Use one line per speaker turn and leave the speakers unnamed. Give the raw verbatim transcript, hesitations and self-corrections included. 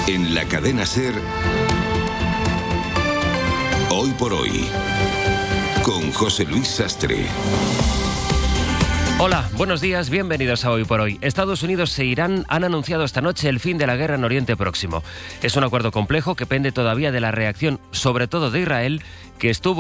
En la cadena SER, Hoy por Hoy, con José Luis Sastre.
Hola, buenos días, bienvenidos a Hoy por Hoy. Estados Unidos e Irán han anunciado esta noche el fin de la guerra en Oriente Próximo. Es un acuerdo complejo que pende todavía de la reacción, sobre todo de Israel, que estuvo